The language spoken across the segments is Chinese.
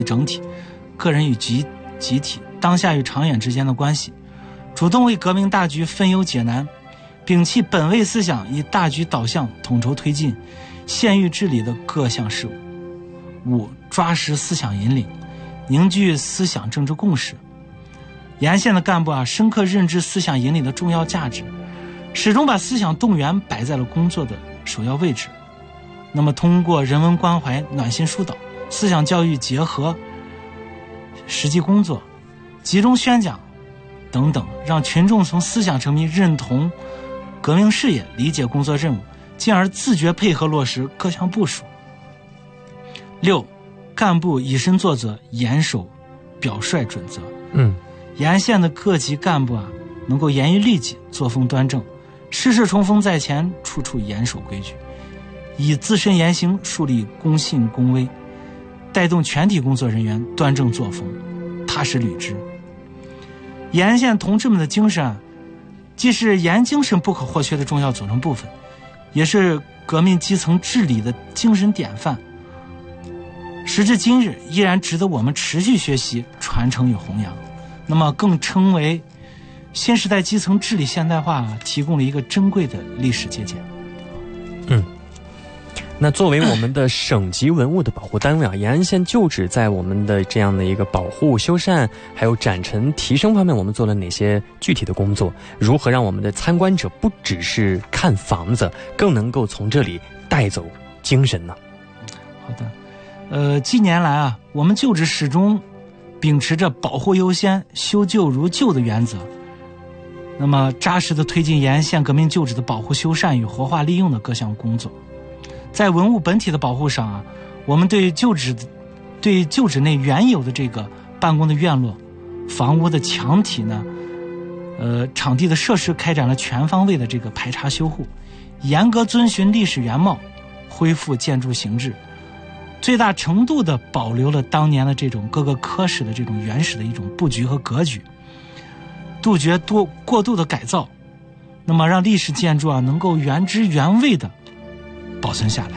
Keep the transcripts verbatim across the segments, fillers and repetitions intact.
整体、个人与集集体、当下与长远之间的关系，主动为革命大局分忧解难，摒弃本位思想，以大局导向，统筹推进县域治理的各项事务。五、抓实思想引领，凝聚思想政治共识。沿线的干部啊，深刻认知思想引领的重要价值，始终把思想动员摆在了工作的首要位置。那么通过人文关怀、暖心疏导、思想教育结合实际工作、集中宣讲等等，让群众从思想层面认同革命事业，理解工作任务，进而自觉配合落实各项部署。六、干部以身作则，严守表率准则。 嗯， 沿线的各级干部啊，能够严于律己，作风端正，事事冲锋在前，处处严守规矩，以自身言行树立公信公威，带动全体工作人员端正作风，踏实履职。沿线同志们的精神啊，既是严精神不可或缺的重要组成部分，也是革命基层治理的精神典范。时至今日，依然值得我们持续学习、传承与弘扬。那么，更称为新时代基层治理现代化提供了一个珍贵的历史借鉴。 嗯。那作为我们的省级文物的保护单位啊，延安县旧址在我们的这样的一个保护、修缮还有展陈提升方面，我们做了哪些具体的工作？如何让我们的参观者不只是看房子，更能够从这里带走精神呢？ 好的，呃，近年来啊，我们旧址始终秉持着保护优先、修旧如旧的原则，那么扎实地推进延安县革命旧址的保护、修缮与活化利用的各项工作。在文物本体的保护上啊，我们对旧址对旧址内原有的这个办公的院落、房屋的墙体呢，呃，场地的设施开展了全方位的这个排查修护，严格遵循历史原貌，恢复建筑形制，最大程度地保留了当年的这种各个科室的这种原始的一种布局和格局，杜绝多过度的改造，那么让历史建筑啊能够原汁原味的保存下来。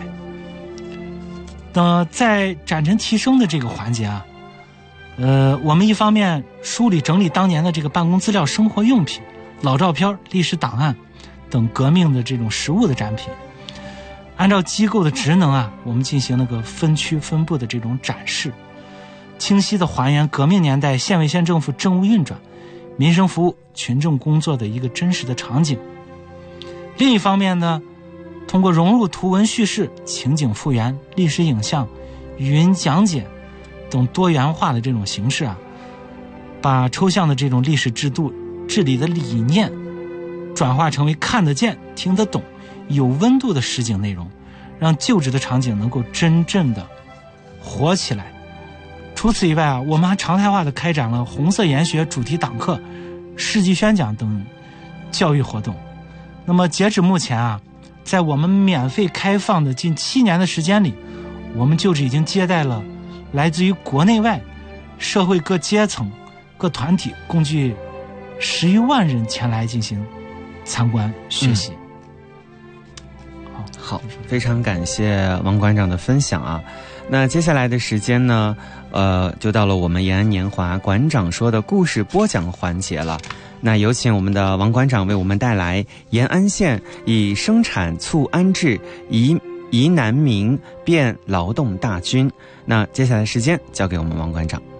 那在展陈提升的这个环节啊，呃，我们一方面梳理整理当年的这个办公资料、生活用品、老照片、历史档案等革命的这种实物的展品，按照机构的职能啊，我们进行那个分区分部的这种展示，清晰的还原革命年代县委县政府政务运转、民生服务、群众工作的一个真实的场景。另一方面呢，通过融入图文叙事、情景复原、历史影像、语音讲解等多元化的这种形式啊，把抽象的这种历史制度、治理的理念转化成为看得见、听得懂、有温度的实景内容，让旧址的场景能够真正的活起来。除此以外啊，我们还常态化的开展了红色研学主题党课、事迹宣讲等教育活动。那么截止目前啊，在我们免费开放的近七年的时间里，我们旧址已经接待了来自于国内外社会各阶层、各团体共计十余万人前来进行参观学习。 嗯、好，好，非常感谢王馆长的分享啊。那接下来的时间呢，呃，就到了我们延安年华馆长说的故事播讲环节了。那有请我们的王馆长为我们带来延安县以生产促安置、宜宜难民变劳动大军。那接下来时间交给我们王馆长。